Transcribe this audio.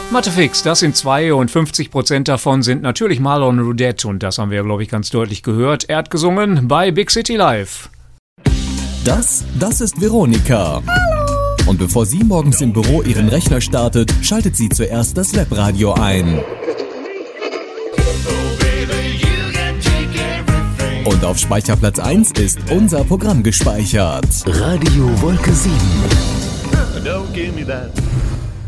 Mathefix, das sind 52% davon sind natürlich Marlon Rudette und das haben wir, glaube ich, ganz deutlich gehört. Er hat gesungen bei Big City Live. Das ist Veronika. Hallo. Und bevor sie morgens im Büro ihren Rechner startet, schaltet sie zuerst das Webradio ein. Und auf Speicherplatz 1 ist unser Programm gespeichert. Radio Wolke 7. Don't give me that.